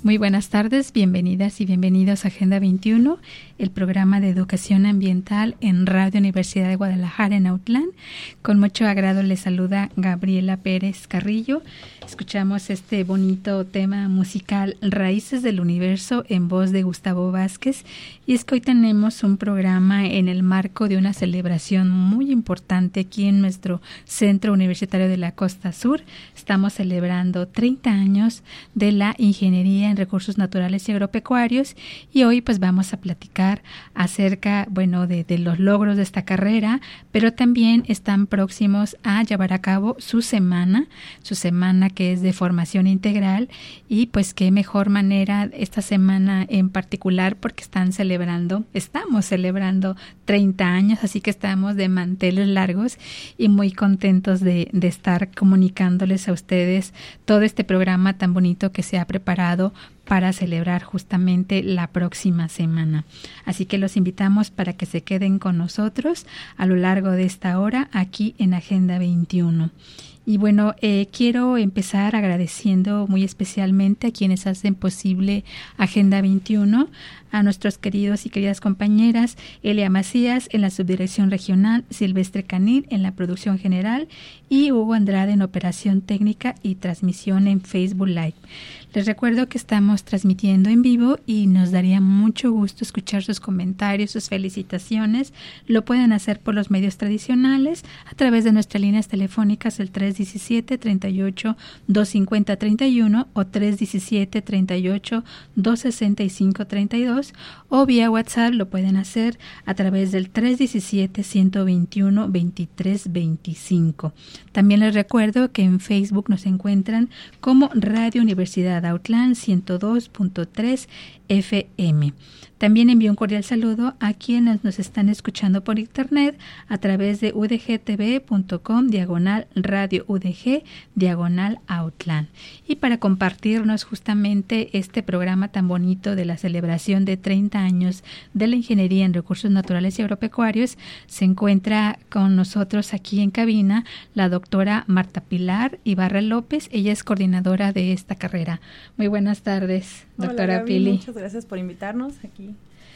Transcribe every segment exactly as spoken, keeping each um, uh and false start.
Muy buenas tardes, bienvenidas y bienvenidos a Agenda veintiuno, el programa de educación ambiental en Radio Universidad de Guadalajara en Autlán. Con mucho agrado les saluda Gabriela Pérez Carrillo. Escuchamos este bonito tema musical Raíces del Universo en voz de Gustavo Vázquez. Y es que hoy tenemos un programa en el marco de una celebración muy importante aquí en nuestro Centro Universitario de la Costa Sur. Estamos celebrando treinta años de la Ingeniería en Recursos Naturales y Agropecuarios, y hoy pues vamos a platicar acerca, bueno, de, de los logros de esta carrera, pero también están próximos a llevar a cabo su semana, su semana que es de formación integral, y pues qué mejor manera esta semana en particular porque están celebrando, estamos celebrando treinta años, así que estamos de manteles largos y muy contentos de, de estar comunicándoles a ustedes todo este programa tan bonito que se ha preparado para celebrar justamente la próxima semana. Así que los invitamos para que se queden con nosotros a lo largo de esta hora aquí en Agenda veintiuno. Y bueno, eh, quiero empezar agradeciendo muy especialmente a quienes hacen posible Agenda veintiuno, a nuestros queridos y queridas compañeras Elia Macías en la subdirección regional, Silvestre Canil en la producción general y Hugo Andrade en operación técnica y transmisión en Facebook Live. Les recuerdo que estamos transmitiendo en vivo y nos daría mucho gusto escuchar sus comentarios, sus felicitaciones. Lo pueden hacer por los medios tradicionales a través de nuestras líneas telefónicas el tres diecisiete, treinta y ocho, doscientos cincuenta, treinta y uno o tres diecisiete, treinta y ocho, doscientos sesenta y cinco, treinta y dos, o vía WhatsApp lo pueden hacer a través del tres diecisiete, ciento veintiuno, veintitrés veinticinco. También les recuerdo que en Facebook nos encuentran como Radio Universidad Autlán ciento dos punto tres F M. También envío un cordial saludo a quienes nos están escuchando por internet a través de udgtv.com diagonal radio udg diagonal Autlán. Y para compartirnos justamente este programa tan bonito de la celebración de treinta años de la Ingeniería en Recursos Naturales y Agropecuarios, se encuentra con nosotros aquí en cabina la doctora Marta Pilar Ibarra López. Ella es coordinadora de esta carrera. Muy buenas tardes, doctora Hola, Gaby, Pili. Muchas gracias por invitarnos aquí.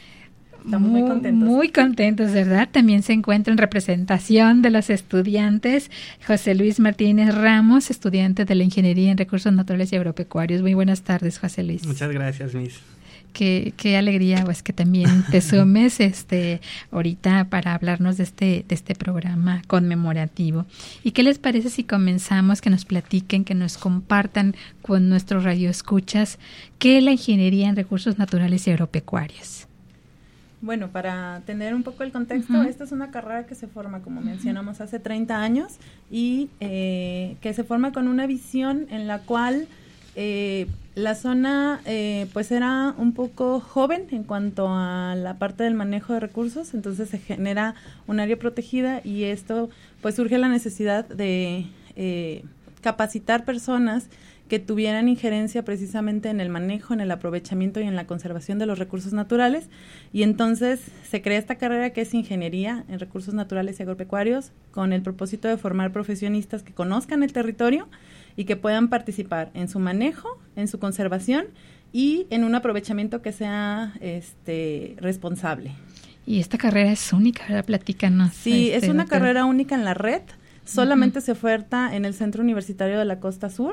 Estamos muy, muy contentos. Muy contentos, ¿verdad? También se encuentra en representación de los estudiantes José Luis Martínez Ramos, estudiante de la Ingeniería en Recursos Naturales y Agropecuarios. Muy buenas tardes, José Luis. Muchas gracias, Miss. Qué, qué alegría, pues, que también te sumes este ahorita para hablarnos de este de este programa conmemorativo. ¿Y qué les parece si comenzamos, que nos platiquen, que nos compartan con nuestros radioescuchas qué es la Ingeniería en Recursos Naturales y Agropecuarios? Bueno, para tener un poco el contexto, uh-huh. esta es una carrera que se forma, como uh-huh. mencionamos, hace treinta años y eh, que se forma con una visión en la cual eh, la zona eh, pues era un poco joven en cuanto a la parte del manejo de recursos, entonces se genera un área protegida y esto pues surge la necesidad de eh, capacitar personas que tuvieran injerencia precisamente en el manejo, en el aprovechamiento y en la conservación de los recursos naturales, y entonces se crea esta carrera que es Ingeniería en Recursos Naturales y Agropecuarios con el propósito de formar profesionistas que conozcan el territorio y que puedan participar en su manejo, en su conservación y en un aprovechamiento que sea este responsable. Y esta carrera es única, ¿verdad? Platícanos. Sí, este, es una doctor. carrera única en la red, solamente uh-huh. se oferta en el Centro Universitario de la Costa Sur.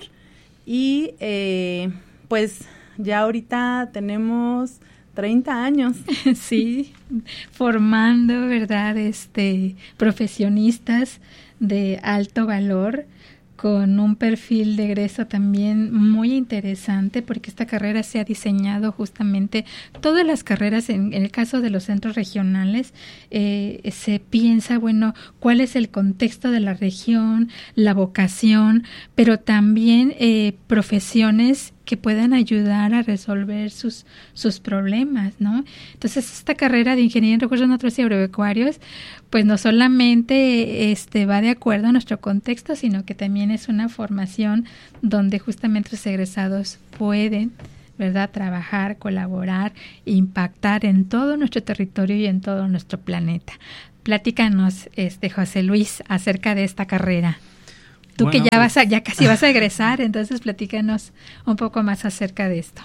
Y eh, pues ya ahorita tenemos treinta años. Sí, formando, ¿verdad? Este, profesionistas de alto valor con un perfil de egreso también muy interesante, porque esta carrera se ha diseñado justamente, todas las carreras, en, en el caso de los centros regionales, eh, se piensa, bueno, cuál es el contexto de la región, la vocación, pero también eh, profesiones que puedan ayudar a resolver sus sus problemas, ¿no? Entonces, esta carrera de Ingeniería en Recursos Naturales y Agropecuarios, pues no solamente este va de acuerdo a nuestro contexto, sino que también es una formación donde justamente los egresados pueden, ¿verdad?, trabajar, colaborar, impactar en todo nuestro territorio y en todo nuestro planeta. Platícanos, este José Luis, acerca de esta carrera. Tú bueno, que ya pues, vas a, ya casi vas a egresar, entonces platícanos un poco más acerca de esto.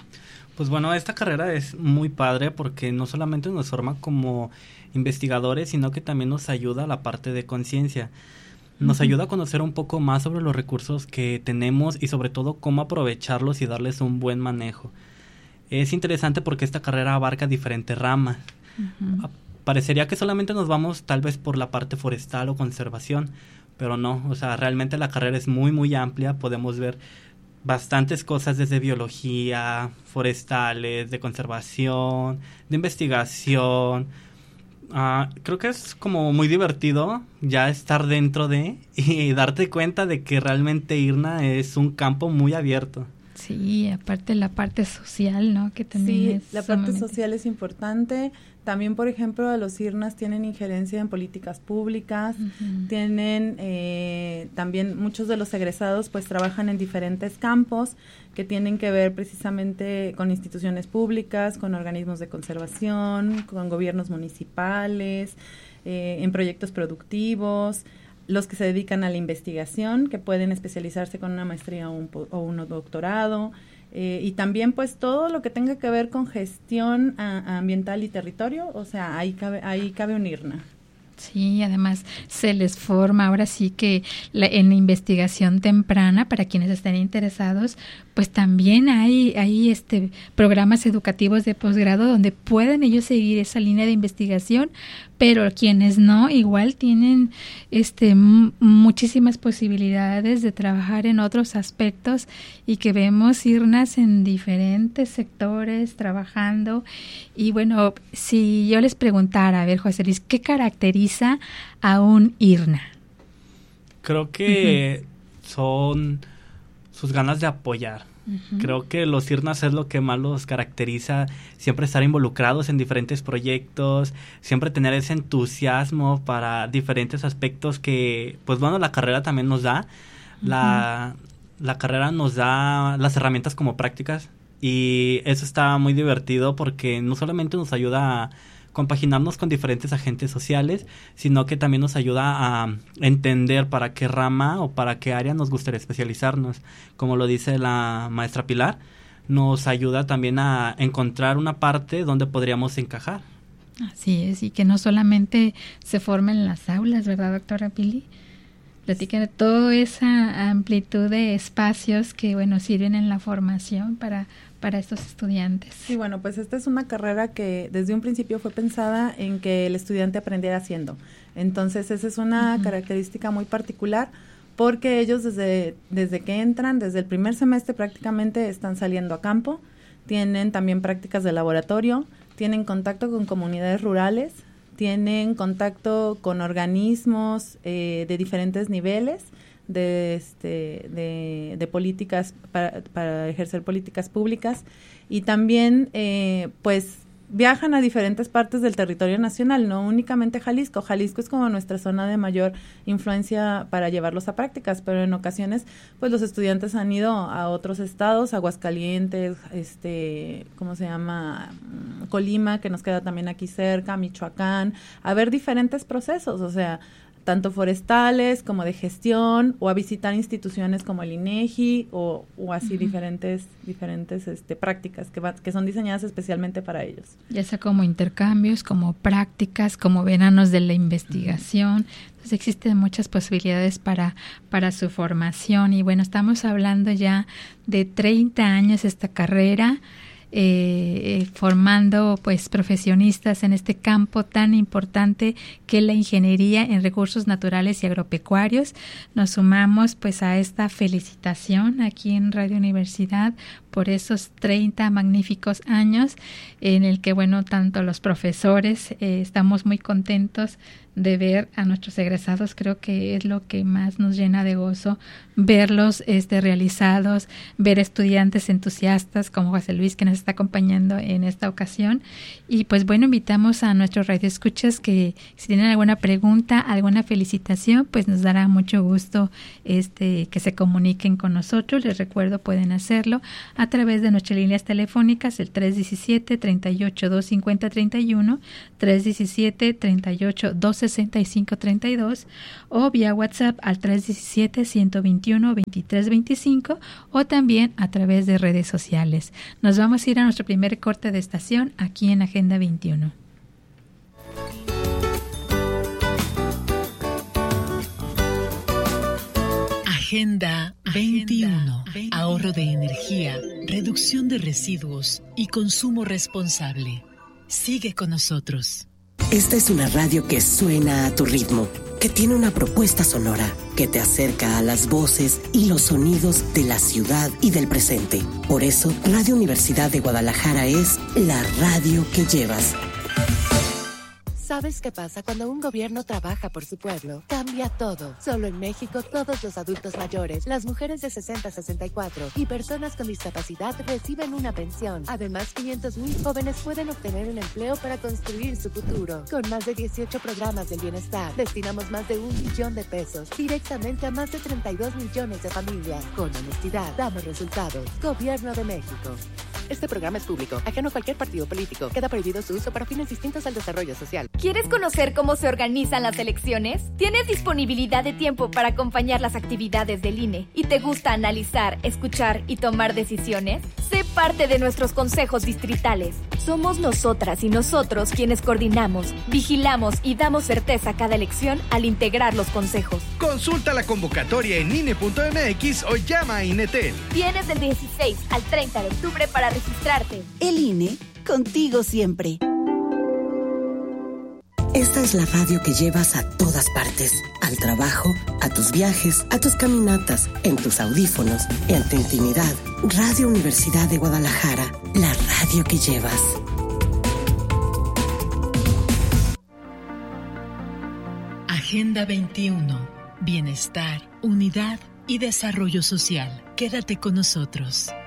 Pues bueno, esta carrera es muy padre porque no solamente nos forma como investigadores, sino que también nos ayuda a la parte de conciencia. Nos uh-huh. ayuda a conocer un poco más sobre los recursos que tenemos y sobre todo cómo aprovecharlos y darles un buen manejo. Es interesante porque esta carrera abarca diferentes ramas. Uh-huh. Parecería que solamente nos vamos tal vez por la parte forestal o conservación, pero no, o sea, realmente la carrera es muy, muy amplia. Podemos ver bastantes cosas desde biología, forestales, de conservación, de investigación. Uh, creo que es como muy divertido ya estar dentro de y darte cuenta de que realmente IRNA es un campo muy abierto. Sí, aparte la parte social, ¿no? Que también sí, es la parte social es importante. También, por ejemplo, los IRNAs tienen injerencia en políticas públicas, uh-huh. tienen eh, también muchos de los egresados pues trabajan en diferentes campos que tienen que ver precisamente con instituciones públicas, con organismos de conservación, con gobiernos municipales, eh, en proyectos productivos, los que se dedican a la investigación, que pueden especializarse con una maestría o un, o un doctorado. Eh, y también pues todo lo que tenga que ver con gestión a, ambiental y territorio, o sea, ahí cabe, ahí cabe un IRNA. Sí, además se les forma ahora sí que la, en la investigación temprana, para quienes estén interesados, pues también hay, hay este programas educativos de posgrado donde pueden ellos seguir esa línea de investigación, pero quienes no, igual tienen este m- muchísimas posibilidades de trabajar en otros aspectos y que vemos IRNAs en diferentes sectores trabajando. Y bueno, si yo les preguntara, a ver, José Luis, ¿qué caracteriza a un IRNA? Creo que uh-huh. son sus ganas de apoyar. Uh-huh. Creo que los IRNAs es lo que más los caracteriza, siempre estar involucrados en diferentes proyectos, siempre tener ese entusiasmo para diferentes aspectos que, pues bueno, la carrera también nos da. Uh-huh. La, la carrera nos da las herramientas como prácticas y eso está muy divertido porque no solamente nos ayuda a compaginarnos con diferentes agentes sociales, sino que también nos ayuda a entender para qué rama o para qué área nos gustaría especializarnos. Como lo dice la maestra Pilar, nos ayuda también a encontrar una parte donde podríamos encajar. Así es, y que no solamente se formen en las aulas, ¿verdad, doctora Pili? Platican de toda esa amplitud de espacios que, bueno, sirven en la formación para para estos estudiantes. Sí, bueno, pues esta es una carrera que desde un principio fue pensada en que el estudiante aprendiera haciendo. Entonces, esa es una uh-huh. característica muy particular porque ellos desde, desde que entran, desde el primer semestre prácticamente están saliendo a campo, tienen también prácticas de laboratorio, tienen contacto con comunidades rurales, tienen contacto con organismos eh, de diferentes niveles, de este de, de políticas para, para ejercer políticas públicas y también eh, pues viajan a diferentes partes del territorio nacional, no únicamente Jalisco. Jalisco es como nuestra zona de mayor influencia para llevarlos a prácticas, pero en ocasiones pues los estudiantes han ido a otros estados, Aguascalientes, este, ¿cómo se llama? Colima, que nos queda también aquí cerca, Michoacán, a ver diferentes procesos, o sea, tanto forestales como de gestión, o a visitar instituciones como el INEGI o, o así uh-huh. diferentes diferentes este prácticas que va, que son diseñadas especialmente para ellos. Ya sea como intercambios, como prácticas, como veranos de la investigación. Entonces existen muchas posibilidades para para su formación y bueno, estamos hablando ya de treinta años esta carrera. Eh, formando pues profesionistas en este campo tan importante que es la ingeniería en recursos naturales y agropecuarios. Nos sumamos pues a esta felicitación aquí en Radio Universidad por esos treinta magníficos años en el que bueno, tanto los profesores eh, estamos muy contentos de ver a nuestros egresados. Creo que es lo que más nos llena de gozo, verlos este, realizados, ver estudiantes entusiastas como José Luis que nos está acompañando en esta ocasión. Y pues bueno, invitamos a nuestros radioescuchas que si tienen alguna pregunta, alguna felicitación, pues nos dará mucho gusto este que se comuniquen con nosotros. Les recuerdo, pueden hacerlo a través de nuestras líneas telefónicas, el tres diecisiete, treinta y ocho, doscientos cincuenta, treinta y uno, tres diecisiete, treinta y ocho, doscientos sesenta y cinco, treinta y dos o vía WhatsApp al tres diecisiete, ciento veintiuno, veintitrés veinticinco o también a través de redes sociales. Nos vamos a ir ir a nuestro primer corte de estación aquí en Agenda veintiuno. Agenda veintiuno. Ahorro de energía, reducción de residuos y consumo responsable. Sigue con nosotros. Esta es una radio que suena a tu ritmo, que tiene una propuesta sonora, que te acerca a las voces y los sonidos de la ciudad y del presente. Por eso, Radio Universidad de Guadalajara es la radio que llevas. ¿Sabes qué pasa cuando un gobierno trabaja por su pueblo? Cambia todo. Solo en México, todos los adultos mayores, las mujeres de sesenta a sesenta y cuatro y personas con discapacidad reciben una pensión. Además, quinientos mil jóvenes pueden obtener un empleo para construir su futuro. Con más de dieciocho programas del bienestar, destinamos más de un millón de pesos directamente a más de treinta y dos millones de familias. Con honestidad, damos resultados. Gobierno de México. Este programa es público, ajeno a cualquier partido político. Queda prohibido su uso para fines distintos al desarrollo social. ¿Quieres conocer cómo se organizan las elecciones? ¿Tienes disponibilidad de tiempo para acompañar las actividades del I N E? ¿Y te gusta analizar, escuchar y tomar decisiones? Sé parte de nuestros consejos distritales. Somos nosotras y nosotros quienes coordinamos, vigilamos y damos certeza a cada elección al integrar los consejos. Consulta la convocatoria en I N E punto M X o llama a INETEL. Tienes del dieciséis al treinta de octubre para registrarte. El I N E, contigo siempre. Esta es la radio que llevas a todas partes, al trabajo, a tus viajes, a tus caminatas, en tus audífonos, en tu intimidad. Radio Universidad de Guadalajara, la radio que llevas. Agenda veintiuno. Bienestar, unidad y desarrollo social. Quédate con nosotros.